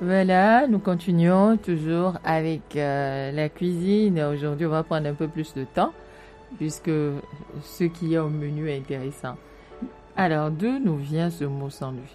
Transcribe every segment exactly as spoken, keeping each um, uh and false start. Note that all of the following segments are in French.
Voilà, nous continuons toujours avec euh, la cuisine. Aujourd'hui, on va prendre un peu plus de temps puisque ce qu'il y a au menu est intéressant. Alors, d'où nous vient ce mot sandwich?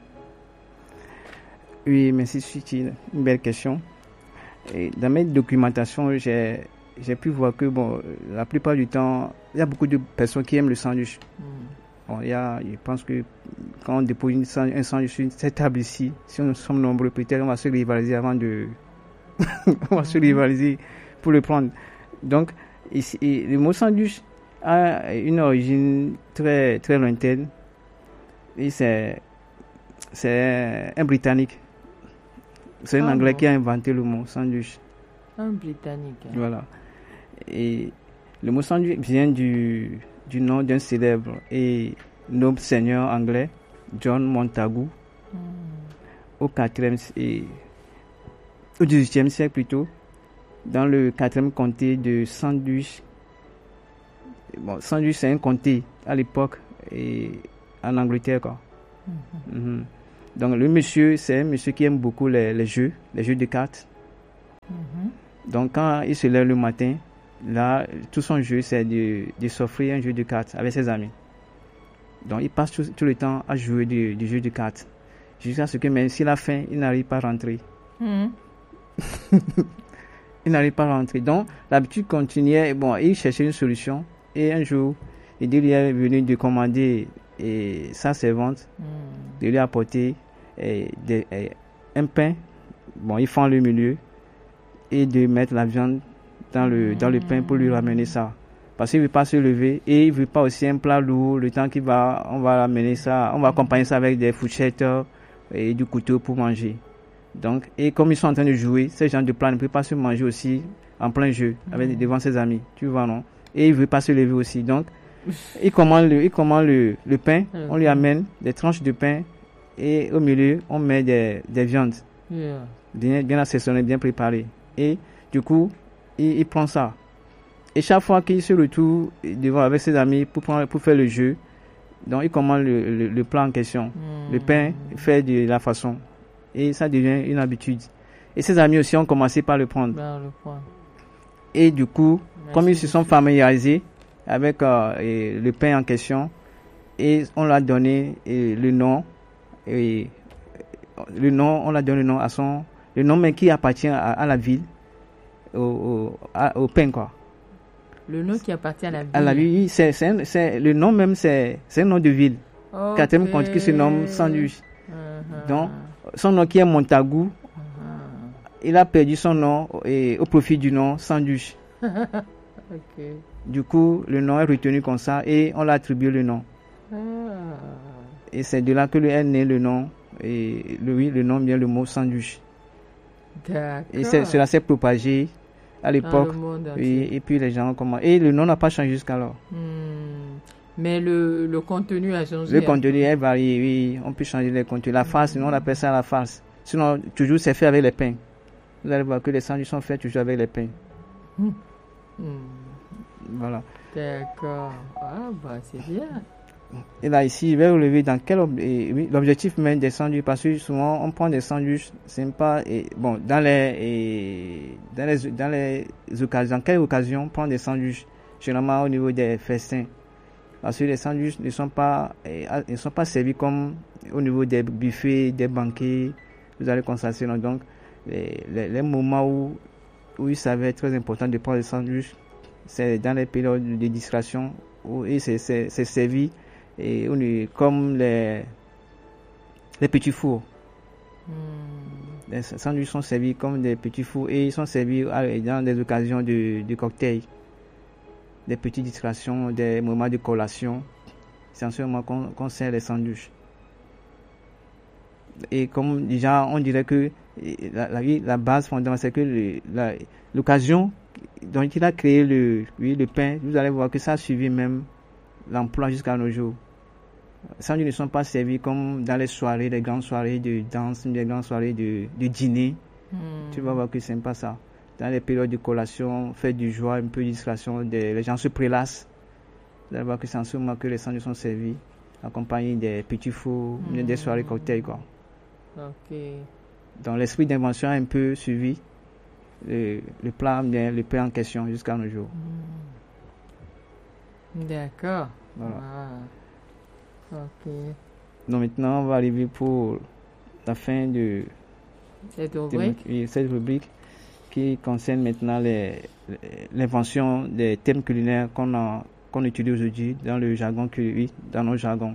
Oui, merci, c'est une belle question. Et dans mes documentations, j'ai, j'ai pu voir que bon, la plupart du temps, il y a beaucoup de personnes qui aiment le sandwich. Mm. Bon, il y a, je pense que quand on dépose une, un sandwich sur cette table ici, si nous sommes nombreux, peut-être on va se rivaliser avant de... on va se rivaliser pour le prendre. Donc, ici, le mot sandwich a une origine très, très lointaine. Et c'est, c'est un Britannique. C'est un Ah Anglais bon? qui a inventé le mot sandwich. Un Britannique. Hein. Voilà. Et le mot sandwich vient du, du nom d'un célèbre et noble seigneur anglais, John Montagu, Mm. au quatrième et au dix-huitième siècle plutôt, dans le quatrième comté de Sandwich. Bon, Sandwich c'est un comté à l'époque et en Angleterre quoi. Mm-hmm. Mm-hmm. Donc le monsieur, c'est un monsieur qui aime beaucoup les, les jeux, les jeux de cartes. Mm-hmm. Donc quand il se lève le matin, là, tout son jeu, c'est de, de s'offrir un jeu de cartes avec ses amis. Donc il passe tout, tout le temps à jouer du, du jeu de cartes. Jusqu'à ce que même s'il a faim, il n'arrive pas à rentrer. Mm. Il n'arrive pas à rentrer. Donc l'habitude continuait. Bon, il cherchait une solution. Et un jour, il lui est venu de commander et, sa servante, Mm. de lui apporter et, de, et, un pain. Bon, il fend le milieu et de mettre la viande dans le, dans le pain pour lui ramener ça. Parce qu'il ne veut pas se lever et il ne veut pas aussi un plat lourd. Le temps qu'il va, on va amener ça, on va accompagner ça avec des fourchettes et du couteau pour manger. Donc, et comme ils sont en train de jouer, ces gens de plats ne peuvent pas se manger aussi en plein jeu avec, mmh. devant ses amis. Tu vois, non? Et il ne veut pas se lever aussi. Donc, il commande le, il commande le, le pain, mmh. on lui amène des tranches de pain et au milieu, on met des, des viandes. Yeah. Bien, bien assaisonnées, bien préparées. Et du coup, il, il prend ça. Et chaque fois qu'il se retrouve devant avec ses amis pour, prendre, pour faire le jeu, donc il commande le, le, le plat en question. Mmh. Le pain fait de la façon. Et ça devient une habitude. Et ses amis aussi ont commencé par le prendre. Ben, le prendre. Et du coup, Merci comme ils se sont familiarisés avec euh, le pain en question, et on leur a donné et, le nom, et, le nom, on leur donne le nom à son, le nom mais qui appartient à, à la ville, au, au, à, au pain quoi. Le nom qui appartient à la ville. À la ville, c'est, c'est, c'est, le nom même, c'est, c'est un nom de ville. Okay. Quatrième comté qui se nomme Sandwich. Uh-huh. Donc, son nom qui est Montagu, uh-huh. il a perdu son nom et, au profit du nom Sandwich. Okay. Du coup, le nom est retenu comme ça et on l'a attribué le nom. Uh-huh. Et c'est de là que est né le nom. Et le, oui, le nom vient le mot Sandwich. D'accord. Et c'est, cela s'est propagé à l'époque. Oui, et puis les gens ont commencé. Et le nom n'a pas changé jusqu'alors. Hmm. Mais le, le contenu a changé. Le contenu est varié, oui. On peut changer les contenus. La farce, sinon on appelle ça la farce. Sinon, toujours c'est fait avec les pains. Vous allez voir que les sandwichs sont faits toujours avec les pains. Hmm. Hmm. Voilà. D'accord. Ah, bah, c'est bien. Et là, ici, je vais relever dans quel ob- et, oui, l'objectif même des sandwichs, parce que souvent, on prend des sandwichs, c'est pas, et, bon, dans les, et, dans les, dans les occasions, dans quelle occasion on prend des sandwichs? Généralement, au niveau des festins. Parce que les sandwichs ne sont pas, et, ne sont pas servis comme au niveau des buffets, des banquets, vous allez constater. Donc, les, les, les moments où, où il s'avère très important de prendre des sandwichs, c'est dans les périodes de distraction, où et c'est, c'est, c'est servi. Et on est comme les, les petits fours. Mm. Les sandwichs sont servis comme des petits fours et ils sont servis dans des occasions de, de cocktails, des petites distractions, des moments de collation. C'est en ce moment qu'on, qu'on sert les sandwichs. Et comme déjà on dirait que la, la, la base fondamentale, c'est que le, la, l'occasion dont il a créé le, oui, le pain, vous allez voir que ça a suivi même l'emploi jusqu'à nos jours. Les sandwichs ne sont pas servis comme dans les soirées, les grandes soirées de danse, les grandes soirées de, de dîner. Mm. Tu vas voir que c'est pas ça. Dans les périodes de collation, fête du joie, un peu de distraction, des, les gens se prélassent. Vous allez voir que c'est en ce moment que les sandwichs sont servis, accompagnés des petits fours, mm. des soirées cocktails, quoi. Ok. Donc l'esprit d'invention a un peu suivi le, le plat, bien le pain en question jusqu'à nos jours. D'accord. Voilà. Ah. Ok. Donc maintenant, on va arriver pour la fin de Cette rubrique. de cette rubrique qui concerne maintenant les, l'invention des thèmes culinaires qu'on a, qu'on utilise aujourd'hui dans le jargon culinaire, dans nos jargons.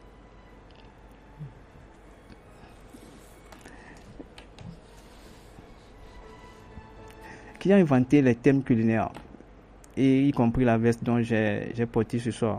Qui a inventé les thèmes culinaires, et y compris la veste dont j'ai, j'ai porté ce soir.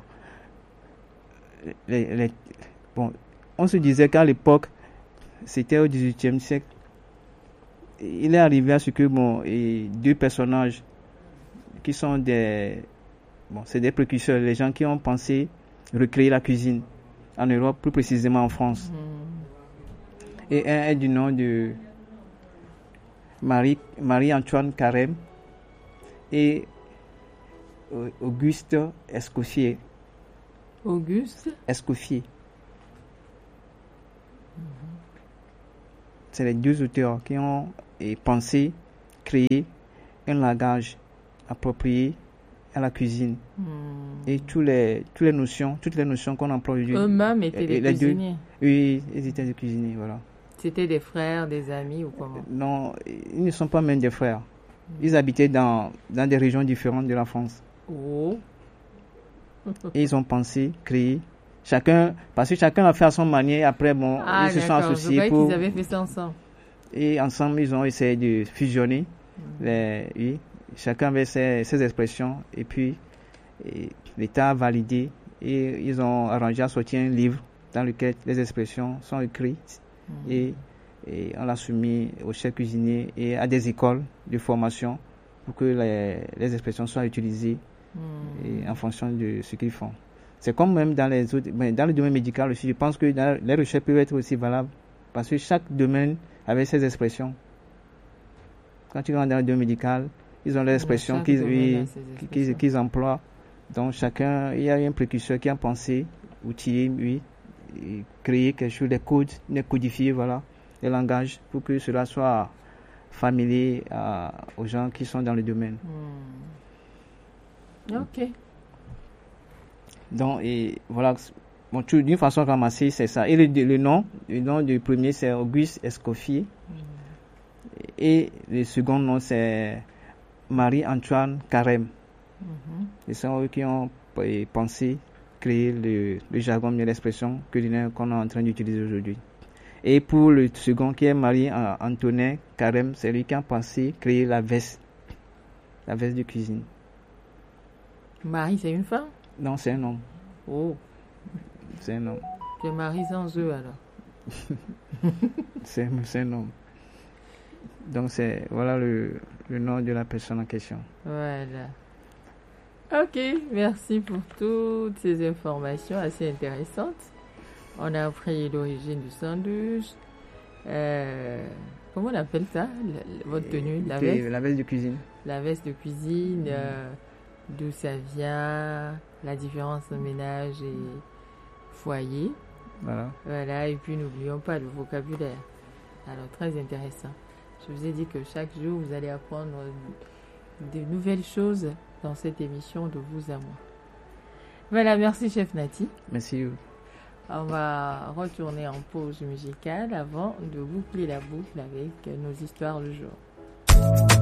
Les, les, bon, on se disait qu'à l'époque, c'était au dix-huitième siècle, il est arrivé à ce que bon, et deux personnages qui sont des, bon, c'est des précurseurs, les gens qui ont pensé recréer la cuisine en Europe, plus précisément en France. Mmh. Et un est du nom de Marie, Marie-Antoine Carême et Auguste Escoffier. Auguste Escoffier. Mmh. C'est les deux auteurs qui ont et, pensé créer un langage approprié à la cuisine. Mmh. Et tous les, toutes les notions, toutes les notions qu'on emploie aujourd'hui. Eux-mêmes étaient des cuisiniers. Deux, oui, ils étaient des cuisiniers, voilà. C'était des frères, des amis ou comment? Non, ils ne sont pas même des frères. Mmh. Ils habitaient dans, dans des régions différentes de la France. Oh. Et ils ont pensé créer chacun, parce que chacun a fait à son manière. Après, bon, ah, ils se sont associés je pour. Qu'ils avaient fait ça ensemble. Et ensemble, ils ont essayé de fusionner. Mmh. Les, oui, chacun avait ses, ses expressions. Et puis, et, l'État a validé. Et ils ont arrangé à sortir un livre dans lequel les expressions sont écrites. Mmh. Et, et on l'a soumis aux chefs cuisiniers et à des écoles de formation pour que les, les expressions soient utilisées mmh. et en fonction de ce qu'ils font. C'est comme même dans les autres, dans le domaine médical aussi, je pense que dans, les recherches peuvent être aussi valables parce que chaque domaine avait ses expressions. Quand tu rentres dans le domaine médical, ils ont les expressions qu'ils, oui, qu'ils, qu'ils emploient. Donc chacun, il y a un précurseur qui a pensé, outillé, oui, et créer quelque chose, des codes, des codifier, voilà, les langages pour que cela soit familier à, aux gens qui sont dans le domaine. Mmh. Ok. Donc, et voilà, bon, d'une façon ramassée, c'est ça. Et le, le nom, le nom du premier, c'est Auguste Escoffier. Mmh. Et le second nom, c'est Marie-Antoine Carême. Mmh. Et c'est eux qui ont pensé créer le, le jargon, bien l'expression culinaire qu'on est en train d'utiliser aujourd'hui. Et pour le second, qui est Marie-Antoine Carême, c'est lui qui a pensé créer la veste, la veste de cuisine. Marie, c'est une femme? Non, c'est un homme. Oh. C'est un homme. C'est Marie sans eux alors. c'est, c'est un homme. Donc c'est voilà le, le nom de la personne en question. Voilà. Ok, merci pour toutes ces informations assez intéressantes. On a appris l'origine du sandwich. Euh, comment on appelle ça, la, votre tenue, la veste? La veste de cuisine. La veste de cuisine. Mmh. Euh, d'où ça vient, la différence entre ménage et foyer. Voilà. Voilà, et puis n'oublions pas le vocabulaire. Alors, très intéressant. Je vous ai dit que chaque jour, vous allez apprendre de nouvelles choses dans cette émission de vous à moi. Voilà, merci Chef Nati. Merci. On va retourner en pause musicale avant de boucler la boucle avec nos histoires du jour.